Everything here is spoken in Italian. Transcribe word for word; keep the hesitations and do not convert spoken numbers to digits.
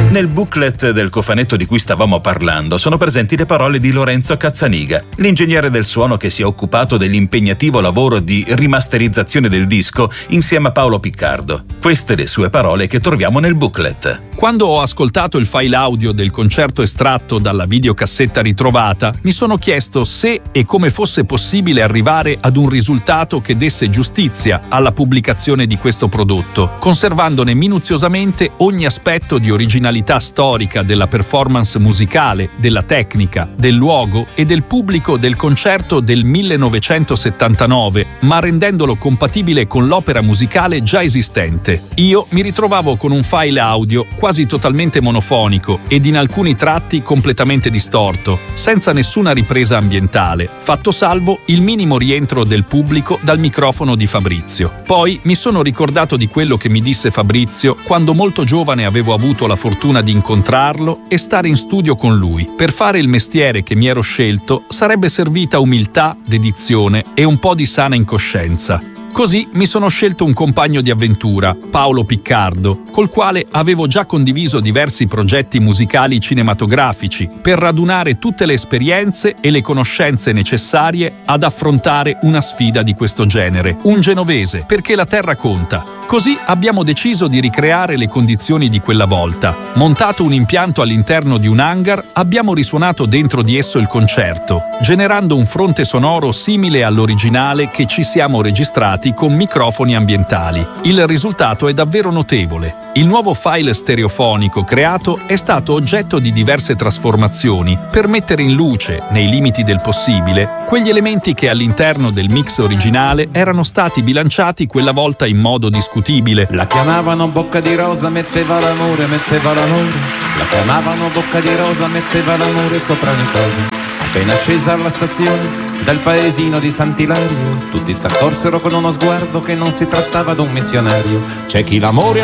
Nel booklet del cofanetto di cui stavamo parlando sono presenti le parole di Lorenzo Cazzaniga, l'ingegnere del suono che si è occupato dell'impegnativo lavoro di rimasterizzazione del disco insieme a Paolo Piccardo. Queste le sue parole che troviamo nel booklet. Quando ho ascoltato il file audio del concerto estratto dalla videocassetta ritrovata, mi sono chiesto se e come fosse possibile arrivare ad un risultato che desse giustizia alla pubblicazione di questo prodotto, conservandone minuziosamente ogni aspetto di originalità storica della performance musicale, della tecnica, del luogo e del pubblico del concerto del millenovecentosettantanove, ma rendendolo compatibile con l'opera musicale già esistente. Io mi ritrovavo con un file audio quasi totalmente monofonico ed in alcuni tratti completamente distorto, senza nessuna ripresa ambientale, fatto salvo il minimo rientro del pubblico dal microfono di Fabrizio. Poi mi sono ricordato di quello che mi disse Fabrizio quando molto giovane avevo avuto la fortuna di incontrarlo e stare in studio con lui. Per fare il mestiere che mi ero scelto sarebbe servita umiltà, dedizione e un po' di sana incoscienza. Così mi sono scelto un compagno di avventura, Paolo Piccardo, col quale avevo già condiviso diversi progetti musicali cinematografici per radunare tutte le esperienze e le conoscenze necessarie ad affrontare una sfida di questo genere. Un genovese, perché la terra conta. Così abbiamo deciso di ricreare le condizioni di quella volta. Montato un impianto all'interno di un hangar, abbiamo risuonato dentro di esso il concerto, generando un fronte sonoro simile all'originale che ci siamo registrati con microfoni ambientali. Il risultato è davvero notevole. Il nuovo file stereofonico creato è stato oggetto di diverse trasformazioni per mettere in luce, nei limiti del possibile, quegli elementi che all'interno del mix originale erano stati bilanciati quella volta in modo discutibile. La chiamavano bocca di rosa, metteva l'amore, metteva l'amore. La chiamavano bocca di rosa, metteva l'amore sopra le cose. Appena scesa alla stazione dal paesino di Sant'Ilario, tutti s'accorsero con uno sguardo che non si trattava d'un missionario. C'è chi l'amore